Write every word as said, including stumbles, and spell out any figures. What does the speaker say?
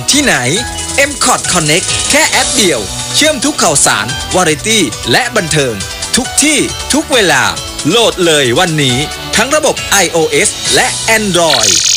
ที่ไหน เอ็ม คอท Connect แค่แอปเดียวเชื่อมทุกข่าวสาร วาไรตี้ และบันเทิง ทุกที่ทุกเวลาโหลดเลยวันนี้ทั้งระบบ ไอ โอ เอส และ Android